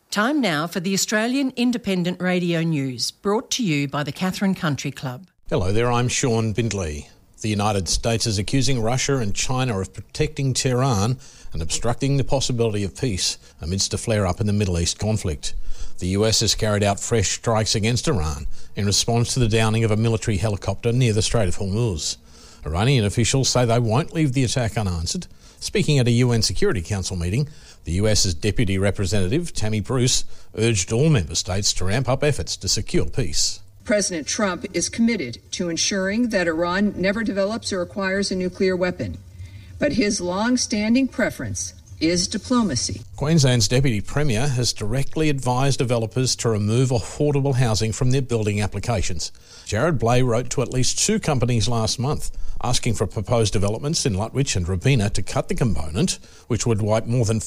Time now for the Australian Independent Radio News, brought to you by the Katherine Country Club. Hello there, I'm Sean Bindley. The United States is accusing Russia and China of protecting Tehran and obstructing the possibility of peace amidst a flare-up in the Middle East conflict. The US has carried out fresh strikes against Iran in response to the downing of a military helicopter near the Strait of Hormuz. Iranian officials say they won't leave the attack unanswered. Speaking at a UN Security Council meeting, the US's Deputy Representative, Tammy Bruce, urged all member states to ramp up efforts to secure peace. President Trump is committed to ensuring that Iran never develops or acquires a nuclear weapon, but his long-standing preference is diplomacy. Queensland's Deputy Premier has directly advised developers to remove affordable housing from their building applications. Jared Blay wrote to at least 2 companies last month, asking for proposed developments in Lutwyche and Robina to cut the component, which would wipe more than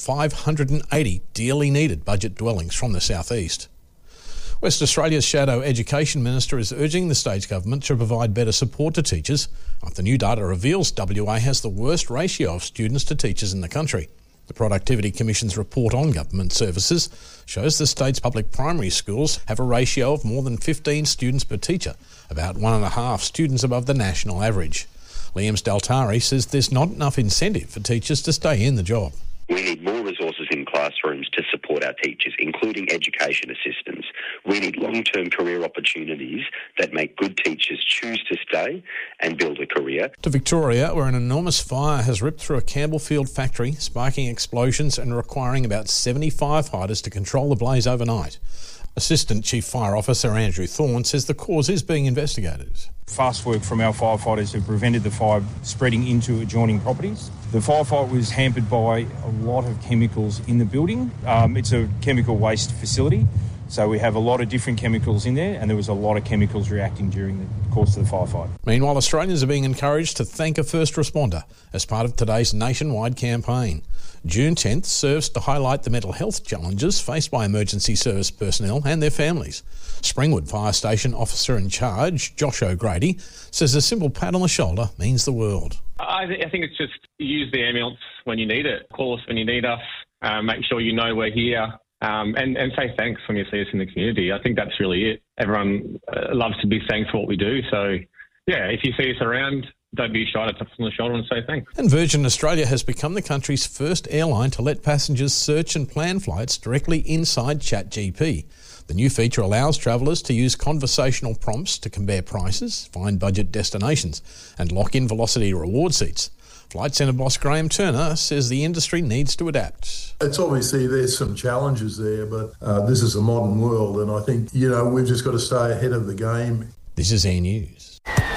580 dearly needed budget dwellings from the southeast. West Australia's Shadow Education Minister is urging the state government to provide better support to teachers after new data reveals WA has the worst ratio of students to teachers in the country. The Productivity Commission's report on government services shows the state's public primary schools have a ratio of more than 15 students per teacher, about 1.5 students above the national average. Liam Staltari says there's not enough incentive for teachers to stay in the job. We need more resources in classrooms to support our teachers, including education assistants. We need long-term career opportunities that make good teachers choose to stay and build a career. To Victoria, where an enormous fire has ripped through a Campbellfield factory, sparking explosions and requiring about 70 firefighters to control the blaze overnight. Assistant Chief Fire Officer Andrew Thorne says the cause is being investigated. Fast work from our firefighters have prevented the fire spreading into adjoining properties. The firefight was hampered by a lot of chemicals in the building. It's a chemical waste facility, so we have a lot of different chemicals in there, and there was a lot of chemicals reacting during the course of the firefight. Meanwhile, Australians are being encouraged to thank a first responder as part of today's nationwide campaign. June 10th serves to highlight the mental health challenges faced by emergency service personnel and their families. Springwood Fire Station Officer in Charge, Josh O'Grady, says a simple pat on the shoulder means the world. I think it's just use the ambulance when you need it. Call us when you need us. Make sure you know we're here. And say thanks when you see us in the community. I think that's really it. Everyone loves to be thanked for what we do. So, yeah, if you see us around, don't be shy to tap us on the shoulder and say thanks. And Virgin Australia has become the country's first airline to let passengers search and plan flights directly inside ChatGPT. The new feature allows travellers to use conversational prompts to compare prices, find budget destinations and lock in Velocity reward seats. Flight Centre boss Graham Turner says the industry needs to adapt. It's obviously there's some challenges there, but this is a modern world and I think, we've just got to stay ahead of the game. This is Air News.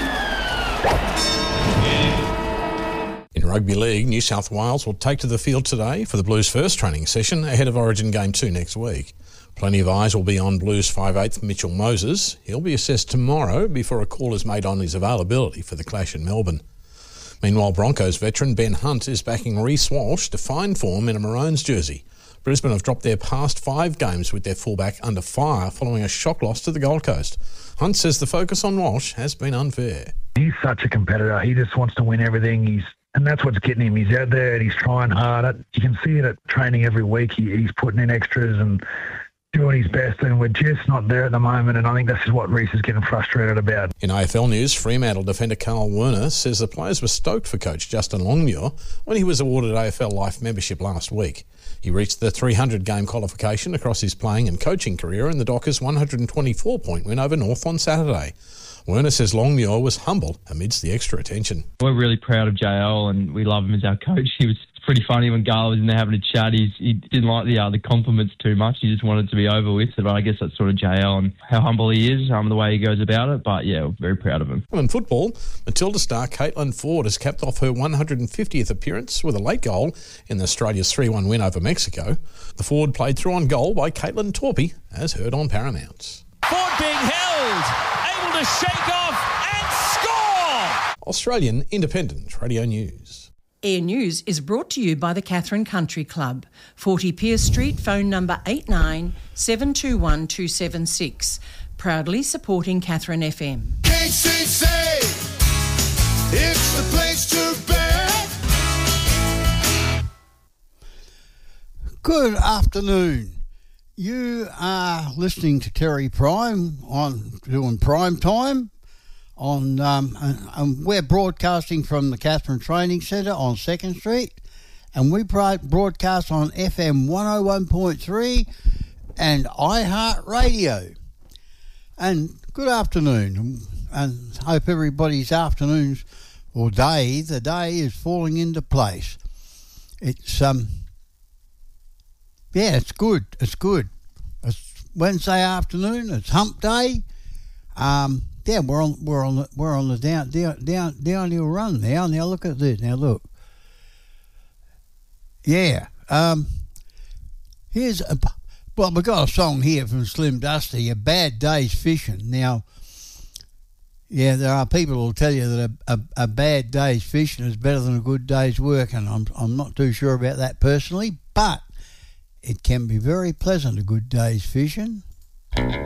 In Rugby League, New South Wales will take to the field today for the Blues' first training session ahead of Origin Game 2 next week. Plenty of eyes will be on Blues 5'8" Mitchell Moses. He'll be assessed tomorrow before a call is made on his availability for the clash in Melbourne. Meanwhile, Broncos veteran Ben Hunt is backing Reece Walsh to find form in a Maroons jersey. Brisbane have dropped their past 5 games with their fullback under fire following a shock loss to the Gold Coast. Hunt says the focus on Walsh has been unfair. He's such a competitor. He just wants to win everything. And that's what's getting him. He's out there and he's trying hard. You can see it at training every week. He's putting in extras and doing his best, and we're just not there at the moment, and I think this is what Reece is getting frustrated about. In AFL news, Fremantle defender Carl Werner says the players were stoked for coach Justin Longmuir when he was awarded AFL Life membership last week. He reached the 300-game qualification across his playing and coaching career in the Dockers' 124-point win over North on Saturday. Werner says Longmuir was humble amidst the extra attention. We're really proud of JL and we love him as our coach. He was pretty funny when Gala was in there having a chat. He didn't like the compliments too much. He just wanted it to be over with. But I guess that's sort of JL and how humble he is, the way he goes about it. But yeah, we're very proud of him. Well, in football, Matilda star Caitlin Ford has capped off her 150th appearance with a late goal in Australia's 3-1 win over Mexico. The Ford played through on goal by Caitlin Torpey, as heard on Paramount. Ford being held, able to shake off and score! Australian Independent Radio News. Air News is brought to you by the Katherine Country Club, 40 Pierce Street, phone number 89 721 276. Proudly supporting Katherine FM. KCC, it's the place to be. Good afternoon. You are listening to Terry Prime doing Prime Time and we're broadcasting from the Katherine Training Centre on 2nd Street, and we broadcast on FM 101.3 and iHeartRadio. And good afternoon, and hope everybody's afternoons or day, the day is falling into place. It's it's good. It's good. It's Wednesday afternoon. It's Hump Day. We're on the downhill run now. Now look at this. Now look. Yeah. We've got a song here from Slim Dusty, A Bad Day's Fishing. Now, yeah, there are people who will tell you that a bad day's fishing is better than a good day's work, and I'm not too sure about that personally, but it can be very pleasant, a good day's fishing.